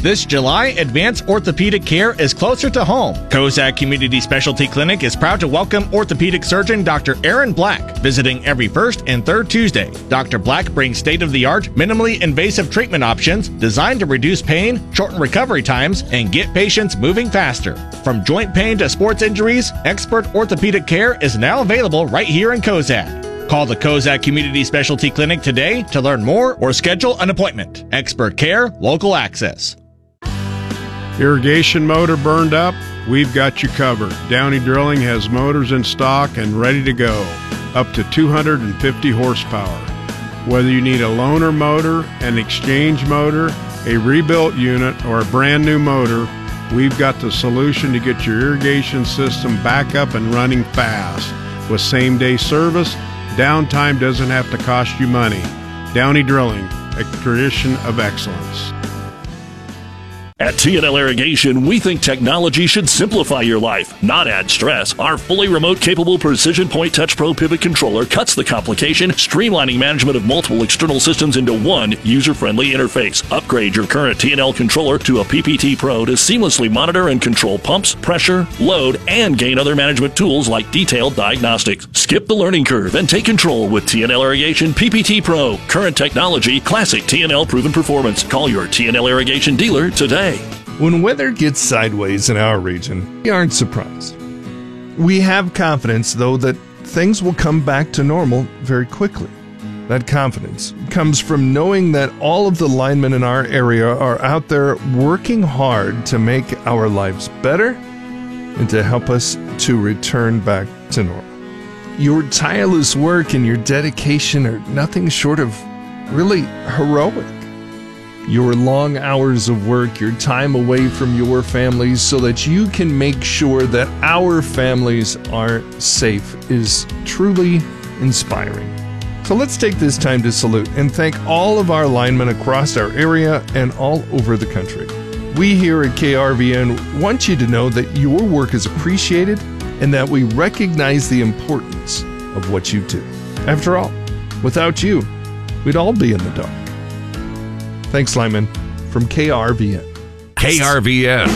This July, advanced orthopedic care is closer to home. Kozak Community Specialty Clinic is proud to welcome orthopedic surgeon Dr. Aaron Black, visiting every first and third Tuesday. Dr. Black brings state-of-the-art, minimally invasive treatment options designed to reduce pain, shorten recovery times, and get patients moving faster. From joint pain to sports injuries, expert orthopedic care is now available right here in Kozak. Call the Kozak Community Specialty Clinic today to learn more or schedule an appointment. Expert care, local access. Irrigation motor burned up? We've got you covered. Downey Drilling has motors in stock and ready to go, up to 250 horsepower. Whether you need a loaner motor, an exchange motor, a rebuilt unit, or a brand new motor, we've got the solution to get your irrigation system back up and running fast. With same-day service, downtime doesn't have to cost you money. Downey Drilling, a tradition of excellence. At TNL Irrigation, we think technology should simplify your life, not add stress. Our fully remote-capable Precision Point Touch Pro Pivot Controller cuts the complication, streamlining management of multiple external systems into one user-friendly interface. Upgrade your current TNL controller to a PPT Pro to seamlessly monitor and control pumps, pressure, load, and gain other management tools like detailed diagnostics. Skip the learning curve and take control with TNL Irrigation PPT Pro. Current technology, classic TNL proven performance. Call your TNL Irrigation dealer today. When weather gets sideways in our region, we aren't surprised. We have confidence, though, that things will come back to normal very quickly. That confidence comes from knowing that all of the linemen in our area are out there working hard to make our lives better and to help us to return back to normal. Your tireless work and your dedication are nothing short of really heroic. Your long hours of work, your time away from your families so that you can make sure that our families are safe is truly inspiring. So let's take this time to salute and thank all of our linemen across our area and all over the country. We here at KRVN want you to know that your work is appreciated and that we recognize the importance of what you do. After all, without you, we'd all be in the dark. Thanks, lineman, from KRVN. KRVN.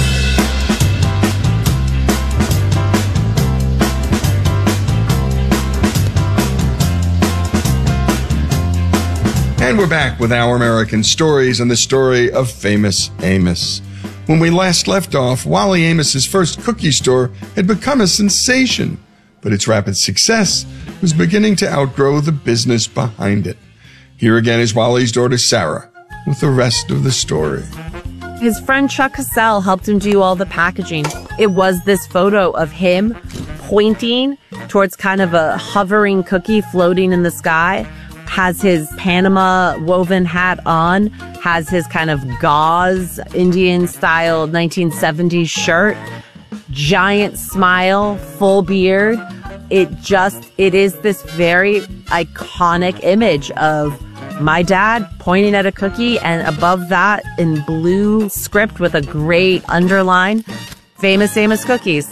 And we're back with Our American Stories and the story of Famous Amos. When we last left off, Wally Amos's first cookie store had become a sensation, but its rapid success was beginning to outgrow the business behind it. Here again is Wally's daughter, Sarah, with the rest of the story. His friend Chuck Cassell helped him do all the packaging. It was this photo of him pointing towards kind of a hovering cookie floating in the sky, has his Panama woven hat on, has his kind of gauze Indian-style 1970s shirt, giant smile, full beard. It is this very iconic image of my dad pointing at a cookie, and above that in blue script with a great underline, Famous Amos Cookies.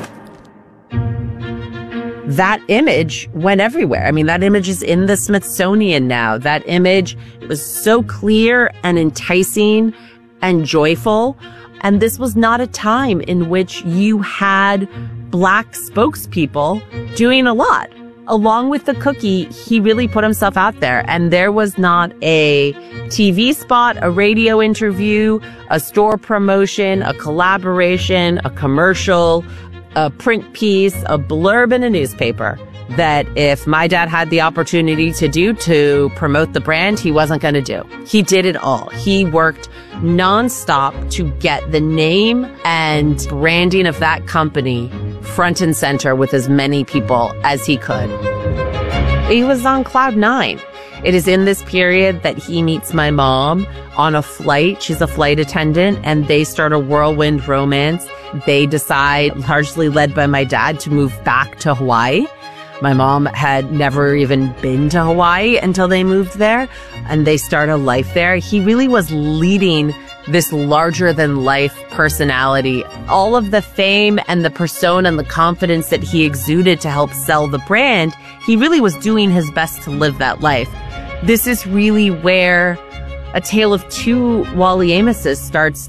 That image went everywhere. I mean, that image is in the Smithsonian now. That image was so clear and enticing and joyful. And this was not a time in which you had Black spokespeople doing a lot. Along with the cookie, he really put himself out there. And there was not a TV spot, a radio interview, a store promotion, a collaboration, a commercial, a print piece, a blurb in a newspaper that if my dad had the opportunity to do to promote the brand, he wasn't going to do. He did it all. He worked nonstop to get the name and branding of that company front and center with as many people as he could. He was on cloud nine. It is in this period that he meets my mom on a flight. She's a flight attendant, and they start a whirlwind romance. They decide, largely led by my dad, to move back to Hawaii. My mom had never even been to Hawaii until they moved there, and they start a life there. He really was leading this larger-than-life personality. All of the fame and the persona and the confidence that he exuded to help sell the brand, he really was doing his best to live that life. This is really where a tale of two Wally Amoses starts